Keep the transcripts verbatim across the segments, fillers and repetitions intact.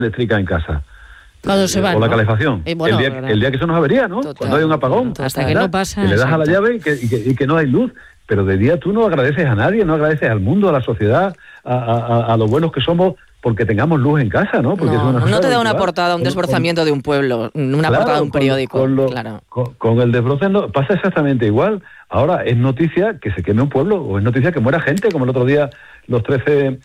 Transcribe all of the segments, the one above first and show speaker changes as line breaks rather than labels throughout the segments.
eléctrica en casa.
Cuando se va,
o la
¿no?
calefacción.
Eh, bueno,
el, día, el día que eso nos avería, ¿no?
Total,
Cuando hay un apagón.
Hasta que no pasa.
Que le das
exacto.
a la llave y que, y, que, y que no hay luz. Pero de día tú no agradeces a nadie, no agradeces al mundo, a la sociedad, a, a, a lo buenos que somos porque tengamos luz en casa, ¿no? Porque
no,
es una
no te da una
habitual.
portada, un desbrozamiento con, de un pueblo, una
claro,
portada de un periódico.
Con, con, lo,
claro.
con, con el desbroce no, pasa exactamente igual. Ahora es noticia que se queme un pueblo, o es noticia que muera gente, como el otro día los trece eh,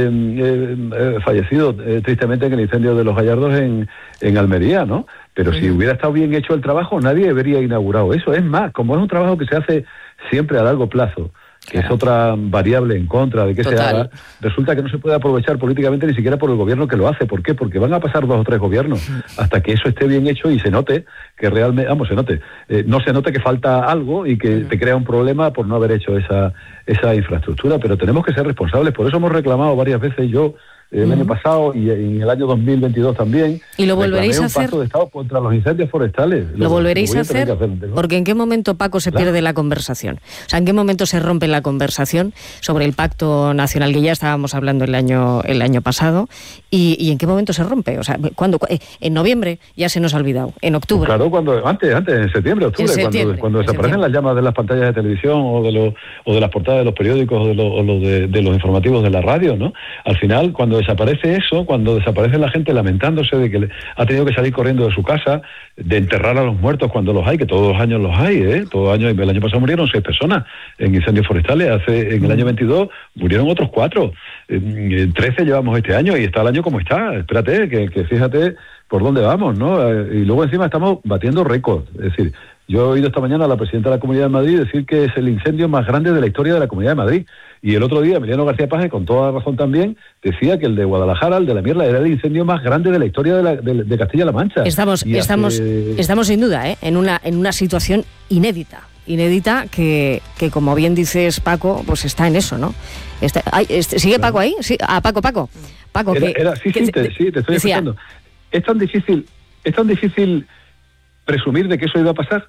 eh, eh, fallecidos eh, tristemente en el incendio de los Gallardos en, en Almería, ¿no? Pero uh-huh. si hubiera estado bien hecho el trabajo, nadie habría inaugurado eso. Es más, como es un trabajo que se hace siempre a largo plazo, que claro. es otra variable en contra de que Total. se haga, resulta que no se puede aprovechar políticamente ni siquiera por el gobierno que lo hace. ¿Por qué? Porque van a pasar dos o tres gobiernos hasta que eso esté bien hecho y se note que realmente, vamos, se note, eh, no se note que falta algo y que uh-huh. te crea un problema por no haber hecho esa, esa infraestructura, pero tenemos que ser responsables. Por eso hemos reclamado varias veces, yo el uh-huh. año pasado y en el año dos mil veintidós también.
¿Y lo volveréis a
un
hacer?
Pacto de Estado contra los incendios forestales.
¿Lo, lo volveréis a hacer? a hacer? Porque ¿en qué momento, Paco, se claro. pierde la conversación? O sea, ¿en qué momento se rompe la conversación sobre el Pacto Nacional que ya estábamos hablando el año el año pasado? ¿Y, y en qué momento se rompe? O sea, ¿cuándo? En noviembre ya se nos ha olvidado. ¿En octubre?
Claro, cuando antes, antes en septiembre, octubre, en septiembre, cuando, cuando en desaparecen septiembre. las llamas de las pantallas de televisión o de los o de las portadas de los periódicos o de los, o los de, de los informativos de la radio, ¿no? Al final, cuando desaparece eso, cuando desaparece la gente lamentándose de que le, ha tenido que salir corriendo de su casa, de enterrar a los muertos cuando los hay, que todos los años los hay, ¿eh? Todos los años, el año pasado murieron seis personas en incendios forestales, hace en el año veintidós murieron otros cuatro, eh, trece llevamos este año y está el año como está. Espérate, que, que fíjate por dónde vamos, ¿no? Y luego encima estamos batiendo récords, es decir, yo he oído esta mañana a la presidenta de la Comunidad de Madrid decir que es el incendio más grande de la historia de la Comunidad de Madrid. Y el otro día, Emiliano García Paje, con toda razón también, decía que el de Guadalajara, el de la Mierla, era el incendio más grande de la historia de, la, de, de Castilla-La Mancha.
Estamos,
y
estamos,
hace...
estamos sin duda, ¿eh? en una en una situación inédita. Inédita que, que, como bien dices, Paco, pues está en eso, ¿no? Está, ay, este, ¿Sigue Paco ahí? Sí, ah, Paco, Paco. Paco
era,
que,
era, sí,
que,
sí, te, sí, te estoy
decía,
escuchando. Es tan difícil, es tan difícil presumir de que eso iba a pasar.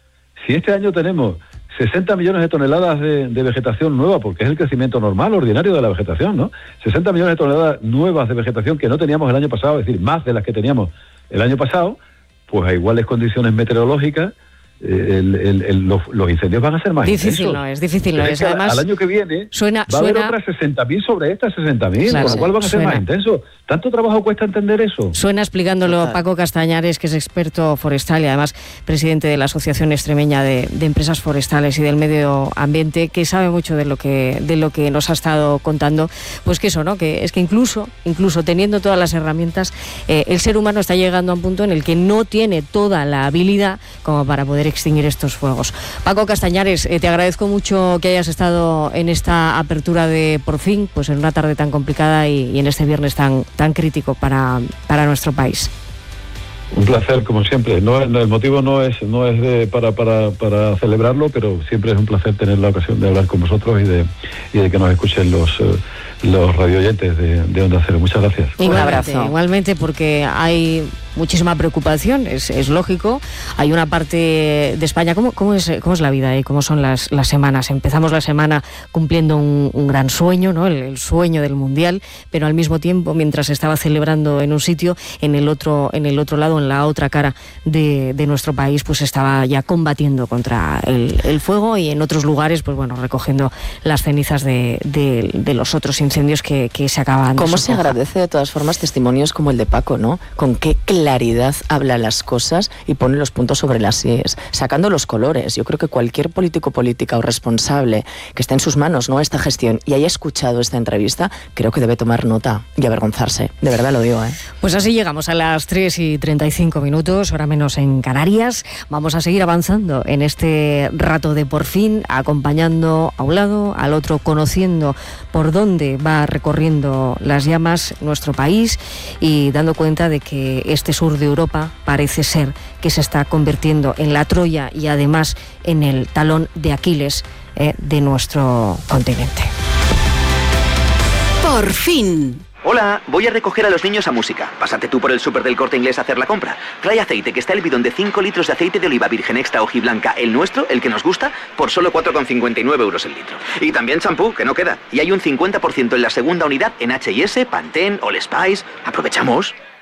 Si este año tenemos sesenta millones de toneladas de, de vegetación nueva, porque es el crecimiento normal, ordinario de la vegetación, ¿no? sesenta millones de toneladas nuevas de vegetación que no teníamos el año pasado, es decir, más de las que teníamos el año pasado, pues a iguales condiciones meteorológicas, El, el, el, los, los incendios van a ser más
difícil
intensos.
no es, difícil no es.
es
Además,
al año que viene
suena,
va a
suena,
haber otras sesenta mil sobre estas sesenta mil,
claro,
con lo cual van a ser
suena.
más intensos. ¿Tanto trabajo cuesta entender eso?
Suena explicándolo Total. Paco Castañares, que es experto forestal y además presidente de la Asociación Extremeña de, de Empresas Forestales y del Medio Ambiente, que sabe mucho de lo que de lo que nos ha estado contando. Pues que eso, ¿no? Que es que incluso, incluso teniendo todas las herramientas, eh, el ser humano está llegando a un punto en el que no tiene toda la habilidad como para poder extinguir estos fuegos. Paco Castañares, eh, te agradezco mucho que hayas estado en esta apertura de Por Fin, pues en una tarde tan complicada y, y en este viernes tan, tan crítico para, para nuestro país.
Un placer, como siempre. No, no, el motivo no es no es de, para, para, para celebrarlo, pero siempre es un placer tener la ocasión de hablar con vosotros y de, y de que nos escuchen los, eh, los radioyentes de, de Onda Cero. Muchas gracias.
Un abrazo. Igualmente, porque hay muchísima preocupación, es, es lógico. Hay una parte de España, ¿cómo, cómo, es, cómo es la vida y cómo son las, las semanas? Empezamos la semana cumpliendo un, un gran sueño, ¿no? El, el sueño del Mundial, pero al mismo tiempo, mientras se estaba celebrando en un sitio, en el otro, en el otro lado, en la otra cara de, de nuestro país, pues estaba ya combatiendo contra el, el fuego y en otros lugares, pues bueno, recogiendo las cenizas de, de, de los otros incendios que, que se acaban de
¿Cómo
sofocar.
Se agradece de todas formas testimonios como el de Paco, ¿no? Con qué claridad habla las cosas y pone los puntos sobre las íes, sacando los colores. Yo creo que cualquier político, política o responsable que esté en sus manos, ¿no?, esta gestión y haya escuchado esta entrevista, creo que debe tomar nota y avergonzarse. De verdad lo digo, ¿eh?
Pues así llegamos a las tres y treinta y cinco minutos, hora menos en Canarias. Vamos a seguir avanzando en este rato de Por Fin, acompañando a un lado, al otro, conociendo por dónde va recorriendo las llamas nuestro país y dando cuenta de que este sur de Europa parece ser que se está convirtiendo en la Troya y además en el talón de Aquiles eh, de nuestro continente.
Por fin. Hola, voy a recoger a los niños a música. Pásate tú por el súper del Corte Inglés a hacer la compra. Trae aceite, que está el bidón de cinco litros de aceite de oliva virgen extra hojiblanca, el nuestro, el que nos gusta, por solo cuatro con cincuenta y nueve euros el litro. Y también champú, que no queda. Y hay un cincuenta por ciento en la segunda unidad en H y S, Pantene, All Spice. Aprovechamos.